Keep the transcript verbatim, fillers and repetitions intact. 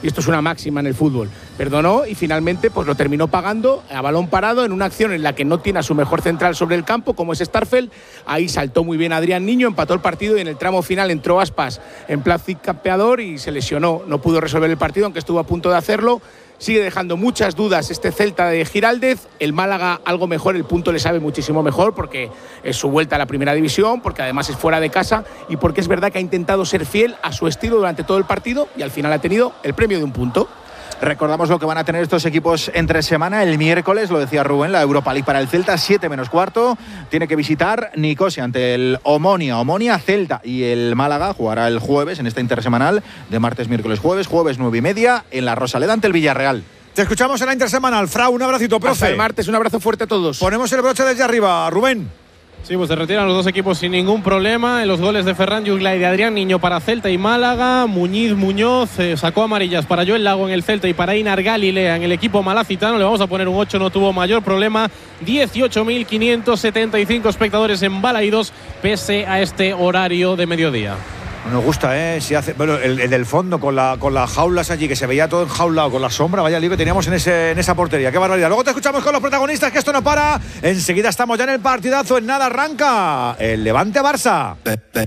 y esto es una máxima en el fútbol. Perdonó y finalmente pues lo terminó pagando a balón parado en una acción en la que no tiene a su mejor central sobre el campo, como es Starfelt. Ahí saltó muy bien Adrián Niño, empató el partido y en el tramo final entró Aspas en plan campeador y se lesionó. No pudo resolver el partido, aunque estuvo a punto de hacerlo. Sigue dejando muchas dudas este Celta de Giraldez. El Málaga algo mejor, el punto le sabe muchísimo mejor porque es su vuelta a la primera división, porque además es fuera de casa y porque es verdad que ha intentado ser fiel a su estilo durante todo el partido y al final ha tenido el premio de un punto. Recordamos lo que van a tener estos equipos entre semana. El miércoles, lo decía Rubén, la Europa League para el Celta, siete menos cuarto. Tiene que visitar Nicosia ante el Omonia. Omonia, Celta. Y el Málaga jugará el jueves en esta intersemanal de martes, miércoles, jueves. Jueves nueve y media en la Rosaleda ante el Villarreal. Te escuchamos en la intersemanal. Frau, un abracito, profe. Hasta el martes, un abrazo fuerte a todos. Ponemos el broche desde arriba, Rubén. Sí, pues se retiran los dos equipos sin ningún problema. En los goles de Ferran Jugla y de Adrián Niño para Celta y Málaga. Muñiz Muñoz eh, sacó amarillas para Joel Lago en el Celta y para Inar Galilea en el equipo malacitano. Le vamos a poner un ocho, no tuvo mayor problema. dieciocho mil quinientos setenta y cinco espectadores en Balaidos pese a este horario de mediodía. Nos gusta, ¿eh? Si hace, bueno, el, el del fondo con, la, con las jaulas allí, que se veía todo enjaulado, con la sombra, vaya lío que teníamos en, ese, en esa portería. ¡Qué barbaridad! Luego te escuchamos con los protagonistas, que esto no para. Enseguida estamos ya en el partidazo, en nada arranca el Levante-Barça.